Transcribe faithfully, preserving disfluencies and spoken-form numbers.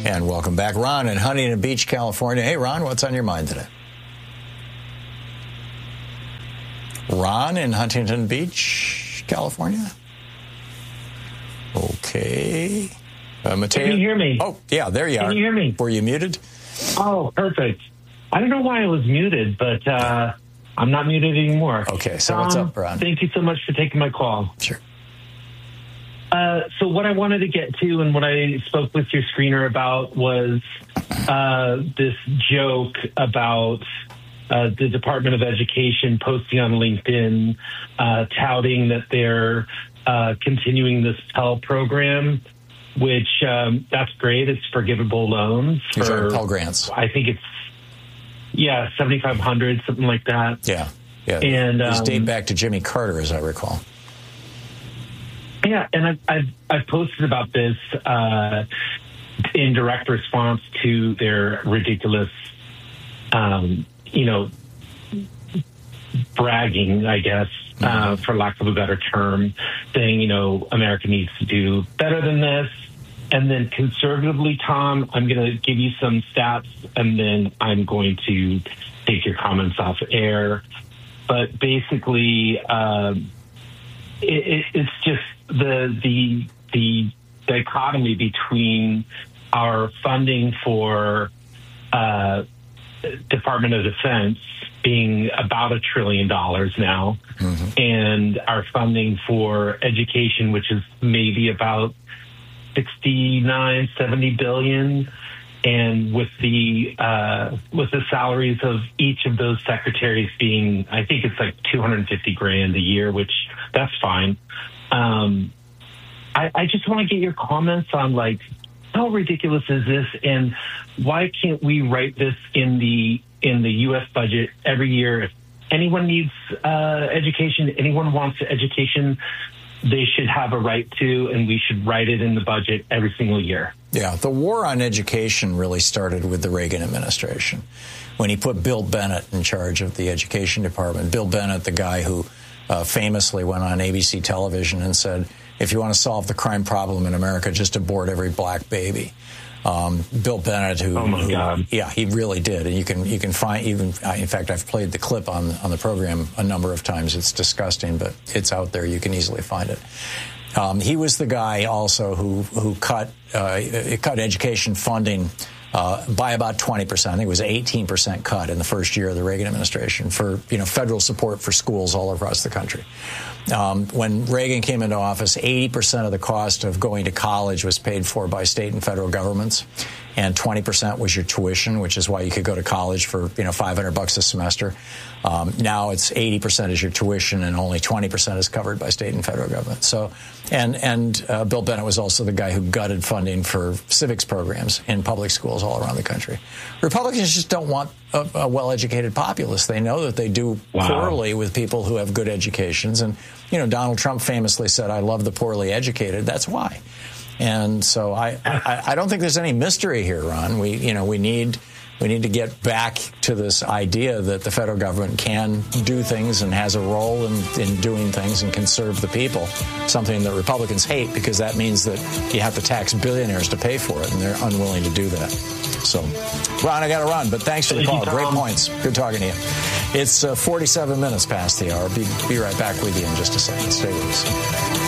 And welcome back, Ron in Huntington Beach, California. Hey, Ron, what's on your mind today? Ron in Huntington Beach, California. Okay. Uh, Mateo? Can you hear me? Oh, yeah, there you Can are. Can you hear me? Were you muted? Oh, perfect. I don't know why I was muted, but uh, I'm not muted anymore. Okay, so Tom, what's up, Ron? Thank you so much for taking my call. Sure. Uh, so what I wanted to get to and what I spoke with your screener about was uh, this joke about uh, the Department of Education posting on LinkedIn, uh, touting that they're uh, continuing this Pell program, which um, that's great. It's forgivable loans. These for, are Pell Grants. I think it's, yeah, seventy-five hundred, something like that. Yeah, yeah. And these um, date back to Jimmy Carter, as I recall. Yeah, and I've, I've, I've posted about this uh, in direct response to their ridiculous, um, you know, bragging, I guess, uh, mm-hmm. for lack of a better term, saying, you know, America needs to do better than this. And then conservatively, Tom, I'm going to give you some stats, and then I'm going to take your comments off air. But basically, uh, it, it, it's just the the the dichotomy between our funding for uh, Department of Defense being about a trillion dollars now, mm-hmm. and our funding for education, which is maybe about sixty-nine, seventy billion. And with the uh, with the salaries of each of those secretaries being, I think it's like two hundred fifty grand a year, which that's fine. Um, I, I just want to get your comments on, like, how ridiculous is this, and why can't we write this in the in the U S budget every year? If anyone needs uh, education, anyone wants education, they should have a right to, and we should write it in the budget every single year. Yeah, the war on education really started with the Reagan administration, when he put Bill Bennett in charge of the education department. Bill Bennett, the guy who uh, famously went on A B C television and said, if you want to solve the crime problem in America, just abort every black baby. Um, Bill Bennett, who, oh my who, God. yeah, he really did, and you can you can find even. In fact, I've played the clip on on the program a number of times. It's disgusting, but it's out there. You can easily find it. Um, he was the guy also who who cut uh, cut education funding uh, by about twenty percent. I think it was eighteen percent cut in the first year of the Reagan administration for you know federal support for schools all across the country. Um, when Reagan came into office, eighty percent of the cost of going to college was paid for by state and federal governments, and twenty percent was your tuition, which is why you could go to college for, you know, five hundred bucks a semester. Um, now it's eighty percent is your tuition, and only twenty percent is covered by state and federal government. So, and and uh, Bill Bennett was also the guy who gutted funding for civics programs in public schools all around the country. Republicans just don't want a, a well-educated populace. They know that they do wow. poorly with people who have good educations, and you know, Donald Trump famously said, "I love the poorly educated." That's why. And so I, I, I don't think there's any mystery here, Ron. We, you know, we need we need to get back to this idea that the federal government can do things and has a role in, in doing things and can serve the people, something that Republicans hate because that means that you have to tax billionaires to pay for it, and they're unwilling to do that. So, Ron, I got to run, but thanks for the call. Great points. Good talking to you. It's uh, forty-seven minutes past the hour. Be, be right back with you in just a second. Stay with us.